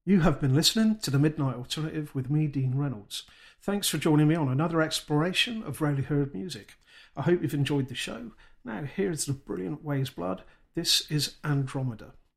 You have been listening to The Midnight Alternative with me, Dean Reynolds. Thanks for joining me on another exploration of rarely heard music. I hope you've enjoyed the show. Now, here's the brilliant Ways Blood. This is Andromeda.